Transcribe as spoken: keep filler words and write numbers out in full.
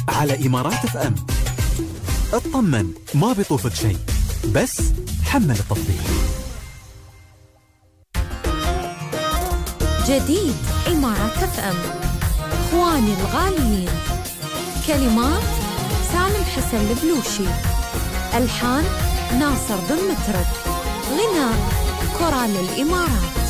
على إمارات اف ام. اطمن، ما بيطوفك شيء، بس حمل التطبيق. جديد إمارات اف ام. اخواني الغاليين. كلمات سالم حسن البلوشي، ألحان ناصر بن مترك، غناء كورال الإمارات.